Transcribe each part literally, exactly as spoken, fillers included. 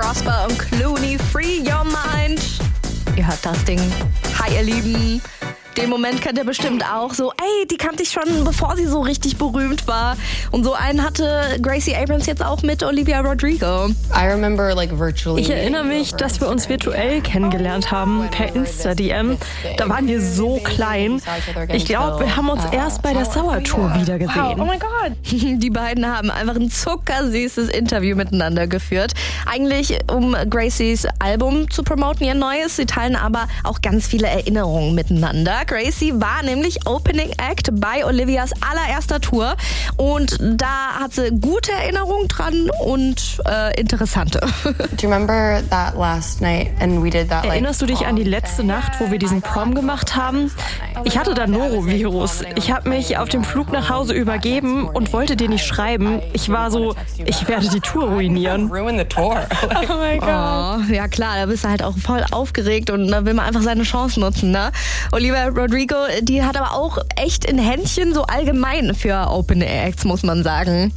Prosper und Clooney, Free Your Mind. Ihr hört das Ding. Hi, ihr Lieben. Den Moment kennt ihr bestimmt auch. So, ey, die kannte ich schon, bevor sie so richtig berühmt war. Und so einen hatte Gracie Abrams jetzt auch mit Olivia Rodrigo. I remember, like, virtually Ich erinnere mich, dass wir uns virtuell kennengelernt haben, per Insta-D M. Da waren wir so klein. Ich glaube, wir haben uns erst bei der Sauertour wieder gesehen. Oh mein Gott. Die beiden haben einfach ein zuckersüßes Interview miteinander geführt. Eigentlich, um Gracies Album zu promoten, ihr neues. Sie teilen aber auch ganz viele Erinnerungen miteinander. Gracie war nämlich Opening Act bei Olivias allererster Tour und da hat sie gute Erinnerungen dran und äh, interessante. Do you remember that last night and we did that, like, Erinnerst du dich an die letzte Nacht, wo wir diesen Prom gemacht haben? Ich hatte da Norovirus. Ich habe mich auf dem Flug nach Hause übergeben und wollte dir nicht schreiben. Ich war so, ich werde die Tour ruinieren. ruin the tour? Oh mein Gott. Oh, ja klar, da bist du halt auch voll aufgeregt und da will man einfach seine Chance nutzen, ne? Olivia Rodrigo, die hat aber auch echt ein Händchen so allgemein für Open Acts, muss man sagen.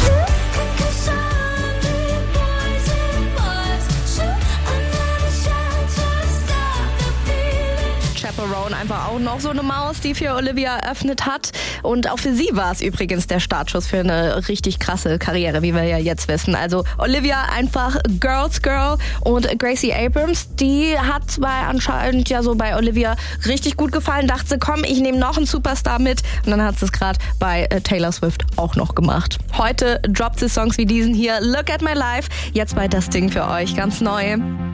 Chaperone einfach auch noch so eine Maus, die für Olivia eröffnet hat. Und auch für sie war es übrigens der Startschuss für eine richtig krasse Karriere, wie wir ja jetzt wissen. Also Olivia einfach Girls Girl und Gracie Abrams, die hat zwar anscheinend ja so bei Olivia richtig gut gefallen, dachte sie, komm, ich nehme noch einen Superstar mit. Und dann hat sie es gerade bei äh, Taylor Swift auch noch gemacht. Heute droppt sie Songs wie diesen hier, Look at My Life, jetzt bei Das Ding für euch, ganz neu.